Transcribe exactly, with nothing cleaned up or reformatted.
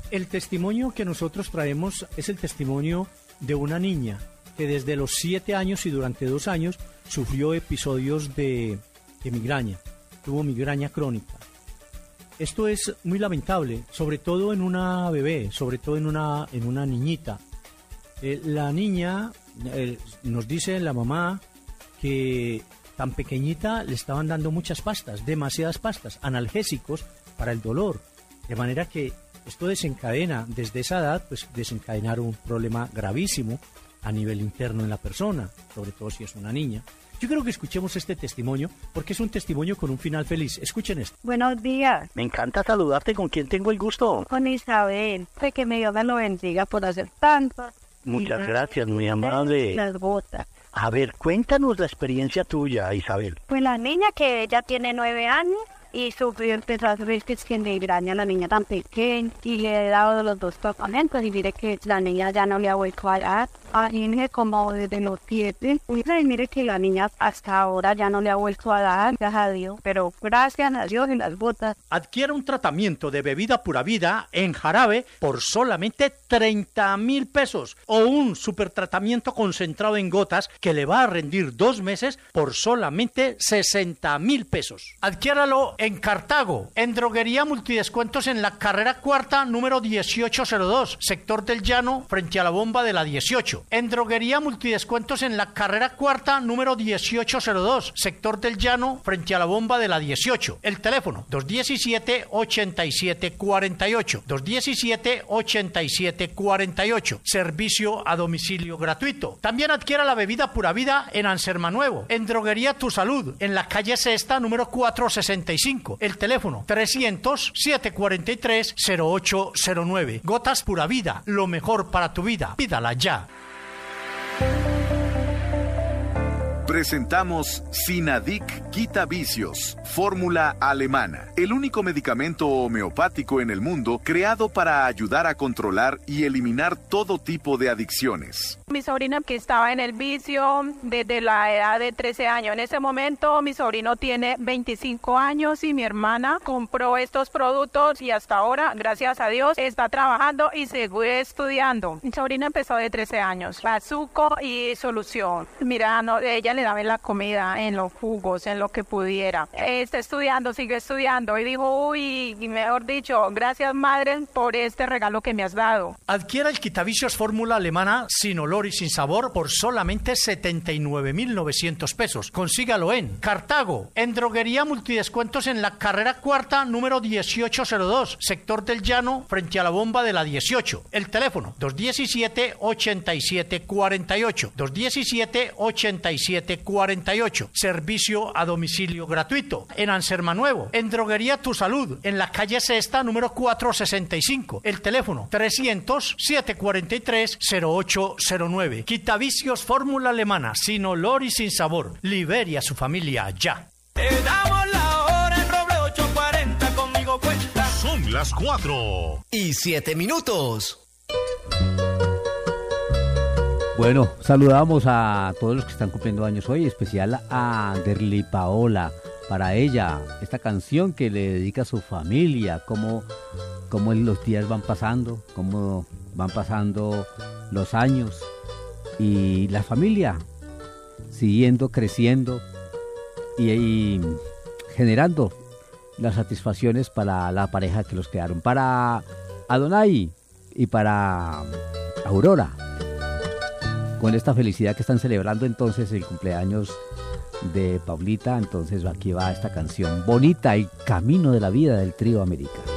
El testimonio que nosotros traemos es el testimonio de una niña que desde los siete años y durante dos años sufrió episodios de, de migraña, tuvo migraña crónica. Esto es muy lamentable, sobre todo en una bebé, sobre todo en una, en una niñita. Eh, la niña, eh, nos dice la mamá que tan pequeñita le estaban dando muchas pastas, demasiadas pastas, analgésicos para el dolor, de manera que esto desencadena, desde esa edad, pues desencadenar un problema gravísimo a nivel interno en la persona, sobre todo si es una niña. Yo creo que escuchemos este testimonio, porque es un testimonio con un final feliz. Escuchen esto. Buenos días. Me encanta saludarte. ¿Con quién tengo el gusto? Con Isabel. Sé que me Dios me lo bendiga por hacer tanto. Muchas y gracias, muy amable. Las botas. A ver, cuéntanos la experiencia tuya, Isabel. Pues la niña que ella tiene nueve años y sufrió, empezó a sufrir que es que migraña, la niña tan pequeña, y le he dado los dos tratamientos y mire que la niña ya no le ha vuelto a dar. Imagínese como desde los siete, y mire que la niña hasta ahora ya no le ha vuelto a dar, gracias a Dios, pero gracias a Dios en las botas. Adquiera un tratamiento de bebida pura vida en jarabe por solamente treinta mil pesos o un super tratamiento concentrado en gotas que le va a rendir dos meses por solamente sesenta mil pesos. Adquiéralo en Cartago, en Droguería Multidescuentos en la carrera cuarta número dieciocho cero dos, sector del Llano, frente a la bomba de la dieciocho. En Droguería Multidescuentos en la carrera cuarta número dieciocho cero dos, sector del Llano, frente a la bomba de la dieciocho. El teléfono dos diecisiete, ochenta y siete cuarenta y ocho, dos diecisiete, ochenta y siete cuarenta y ocho. Servicio a domicilio gratuito. También adquiera la bebida Pura Vida en Anserma Nuevo, en Droguería Tu Salud, en la calle Sexta número cuatrocientos sesenta y cinco. El teléfono trescientos, setecientos cuarenta y tres, cero ocho cero nueve. Gotas Pura Vida, lo mejor para tu vida. Pídala ya. Presentamos Sinadic Quita Vicios, fórmula alemana, el único medicamento homeopático en el mundo creado para ayudar a controlar y eliminar todo tipo de adicciones. Mi sobrina que estaba en el vicio desde la edad de trece años. En ese momento mi sobrino tiene veinticinco años y mi hermana compró estos productos y hasta ahora, gracias a Dios, está trabajando y sigue estudiando. Mi sobrina empezó de trece años, bazuco y solución. Mira, no, ella le daba la comida, en los jugos, en lo que pudiera. Está estudiando, sigue estudiando y dijo, uy, mejor dicho, gracias madre por este regalo que me has dado. Adquiera el Quitavicios fórmula alemana sin olor y sin sabor por solamente setenta y nueve mil novecientos pesos. Consígalo en Cartago, en Droguería Multidescuentos en la carrera cuarta número dieciocho cero dos, sector del Llano, frente a la bomba de la dieciocho. El teléfono dos diecisiete, ochenta y siete cuarenta y ocho, dos diecisiete, ochenta y siete cuarenta y ocho. Servicio a domicilio gratuito. En Anserma Nuevo, en Droguería Tu Salud, en la calle Sexta número cuatrocientos sesenta y cinco. El teléfono trescientos, setecientos cuarenta y tres, cero ocho cero nueve. Quitavicios fórmula alemana, sin olor y sin sabor. Libere a su familia ya. Te damos la hora en Roble ocho cuarenta, conmigo cuenta. Son las cuatro y siete minutos. Bueno, saludamos a todos los que están cumpliendo años hoy, especial a Anderly Paola. Para ella, esta canción que le dedica a su familia, cómo, cómo los días van pasando, cómo van pasando los años y la familia siguiendo, creciendo y, y generando las satisfacciones para la pareja que los quedaron. Para Adonai y para Aurora, con esta felicidad que están celebrando entonces el cumpleaños de Paulita, entonces aquí va esta canción bonita, El Camino de la Vida del Trío América.